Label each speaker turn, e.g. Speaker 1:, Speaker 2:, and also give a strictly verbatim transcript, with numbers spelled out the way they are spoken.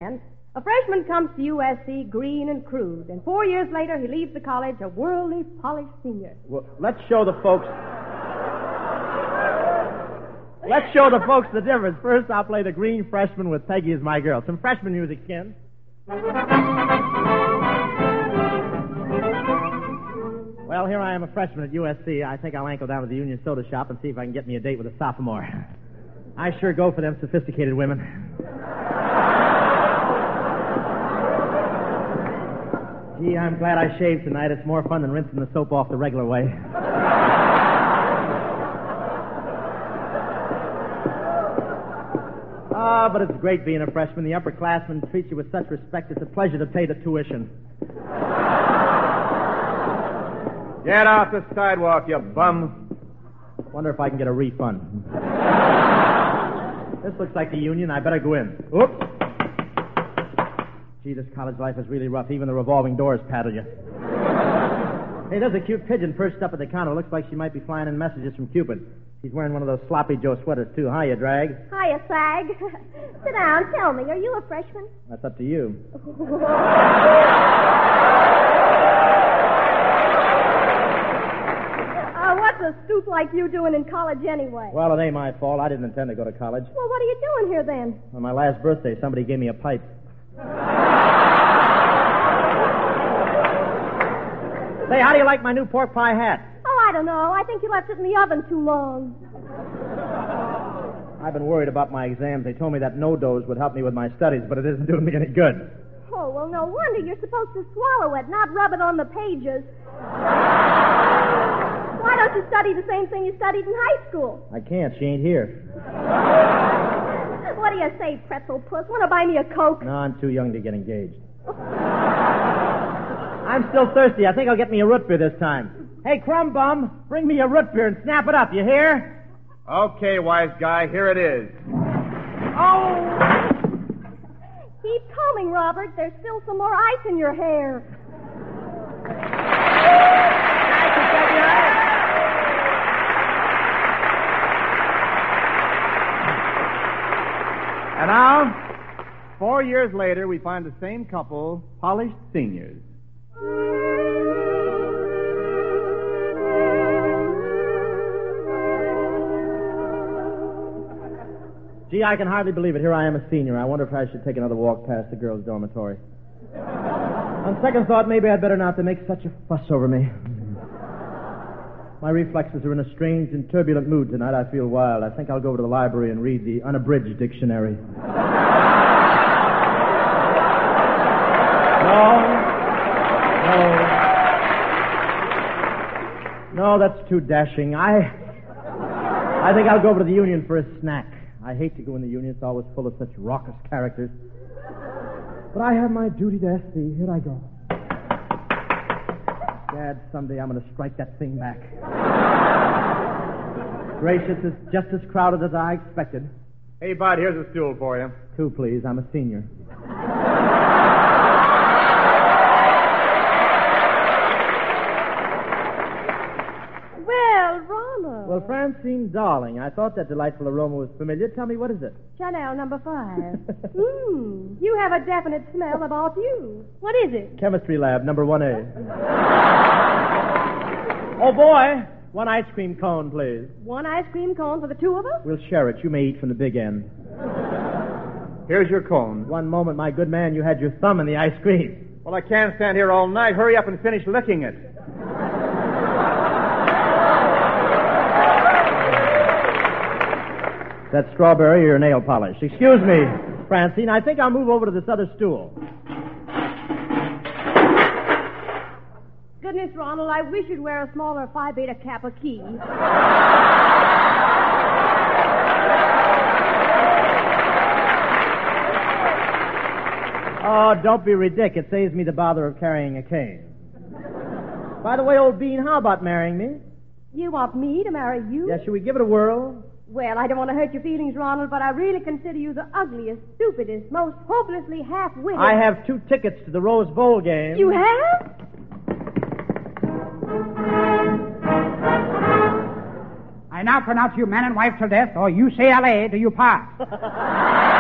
Speaker 1: A freshman comes to U S C green and crude, and four years later he leaves the college a worldly polished senior.
Speaker 2: Well, let's show the folks... let's show the folks the difference. First, I'll play the green freshman with Peggy as my girl. Some freshman music, Ken. Well, here I am, a freshman at U S C. I think I'll ankle down to the Union Soda shop and see if I can get me a date with a sophomore. I sure go for them sophisticated women. Gee, I'm glad I shaved tonight. It's more fun than rinsing the soap off the regular way. Ah, but it's great being a freshman. The upperclassmen treat you with such respect. It's a pleasure to pay the tuition.
Speaker 3: Get off the sidewalk, you bum.
Speaker 2: Wonder if I can get a refund. This looks like the Union. I better go in. Oops. Gee, this college life is really rough. Even the revolving doors paddle you. Hey, there's a cute pigeon perched up at the counter. Looks like she might be flying in messages from Cupid. She's wearing one of those sloppy Joe sweaters, too. Hiya, Drag.
Speaker 4: Hiya, Sag. Sit down. Tell me, are you a freshman?
Speaker 2: That's up to you.
Speaker 1: Uh, what's a stoop like you doing in college anyway?
Speaker 2: Well, it ain't my fault. I didn't intend to go to college.
Speaker 1: Well, what are you doing here then?
Speaker 2: On my last birthday, somebody gave me a pipe. Say, how do you like my new pork pie hat?
Speaker 1: Oh, I don't know. I think you left it in the oven too long.
Speaker 2: I've been worried about my exams. They told me that no-dose would help me with my studies, but it isn't doing me any good.
Speaker 1: Oh, well, no wonder. You're supposed to swallow it, not rub it on the pages. Why don't you study the same thing you studied in high school?
Speaker 2: I can't. She ain't here.
Speaker 1: What do you say, pretzel puss? Want to buy me a Coke?
Speaker 2: No, I'm too young to get engaged. I'm still thirsty. I think I'll get me a root beer this time. Hey, Crumb Bum, bring me a root beer and snap it up, you hear?
Speaker 3: Okay, wise guy, here it is.
Speaker 1: Oh! Keep coming, Robert. There's still some more ice in your hair.
Speaker 3: And now, four years later, we find the same couple, polished seniors.
Speaker 2: Gee, I can hardly believe it. Here I am a senior. I wonder if I should take another walk past the girls' dormitory. On second thought, maybe I'd better not to make such a fuss over me. My reflexes are in a strange and turbulent mood tonight. I feel wild. I think I'll go over to the library and read the unabridged dictionary. No. No. No, that's too dashing. I... I think I'll go over to the Union for a snack. I hate to go in the Union. It's always full of such raucous characters. But I have my duty to S C. Here I go. Dad, someday I'm going to strike that thing back. Gracious, it's just as crowded as I expected.
Speaker 3: Hey, Bud, here's a stool for you.
Speaker 2: Two, please. I'm a senior.
Speaker 1: Well, Ronald.
Speaker 2: Well, Francine, darling, I thought that delightful aroma was familiar. Tell me, what is it?
Speaker 1: Chanel number five. Mmm. You have a definite smell about you. What is it?
Speaker 2: Chemistry lab, number one A. Oh, boy. One ice cream cone, please.
Speaker 1: One ice cream cone for the two of us?
Speaker 2: We'll share it. You may eat from the big end.
Speaker 3: Here's your cone.
Speaker 2: One moment, my good man, you had your thumb in the ice cream.
Speaker 3: Well, I can't stand here all night. Hurry up and finish licking it.
Speaker 2: That strawberry or your nail polish. Excuse me, Francine. I think I'll move over to this other stool.
Speaker 1: Goodness, Ronald, I wish you'd wear a smaller Phi Beta Kappa key.
Speaker 2: Oh, don't be ridiculous. It saves me the bother of carrying a cane. By the way, old bean, how about marrying me?
Speaker 1: You want me to marry you?
Speaker 2: Yeah, should we give it a whirl?
Speaker 1: Well, I don't want to hurt your feelings, Ronald, but I really consider you the ugliest, stupidest, most hopelessly half-witted...
Speaker 2: I have two tickets to the Rose Bowl game.
Speaker 1: You have?
Speaker 5: I now pronounce you man and wife till death, or U C L A, do you pass?